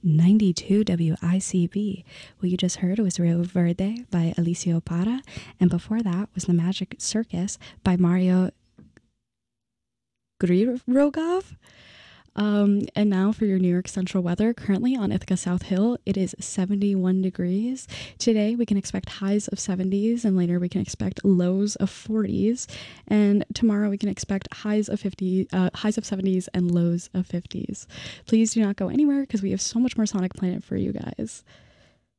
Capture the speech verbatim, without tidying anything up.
ninety-two W I C B. What you just heard was Rio Verde by Alicia Para, and before that was The Magic Circus by Mario Grigorov. Um, and now for your New York Central weather. Currently on Ithaca South Hill, it is seventy-one degrees. Today we can expect highs of seventies, and later we can expect lows of forties. And tomorrow we can expect highs of fifty, uh, highs of seventies and lows of fifties. Please do not go anywhere because we have so much more Sonic Planet for you guys.